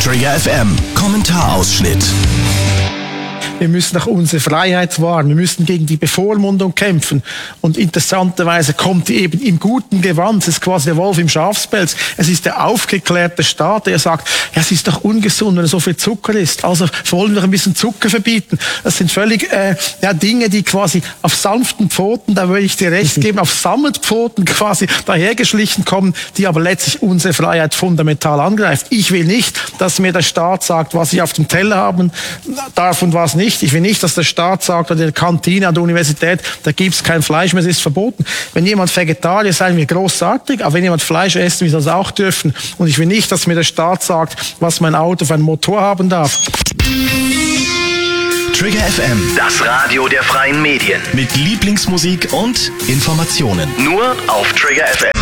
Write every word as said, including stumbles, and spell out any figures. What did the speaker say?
Trigger F M Kommentarausschnitt. Wir müssen auch unsere Freiheit wahren. Wir müssen gegen die Bevormundung kämpfen. Und interessanterweise kommt die eben im guten Gewand. Es ist quasi der Wolf im Schafspelz. Es ist der aufgeklärte Staat, der sagt, ja, es ist doch ungesund, wenn so viel Zucker ist. Also wollen wir ein bisschen Zucker verbieten. Das sind völlig äh, ja, Dinge, die quasi auf sanften Pfoten, da würde ich dir recht geben, auf Sammelpfoten quasi dahergeschlichen kommen, die aber letztlich unsere Freiheit fundamental angreift. Ich will nicht, dass mir der Staat sagt, was ich auf dem Teller haben darf und was nicht. Ich will nicht, dass der Staat sagt, oder die Kantine an der Universität, da gibt's kein Fleisch mehr, es ist verboten. Wenn jemand Vegetarier ist, sagen wir großartig, aber wenn jemand Fleisch essen, wir das auch dürfen. Und ich will nicht, dass mir der Staat sagt, was mein Auto für einen Motor haben darf. Trigger F M, Das Radio der freien Medien. mit Lieblingsmusik und Informationen. Nur auf Trigger F M.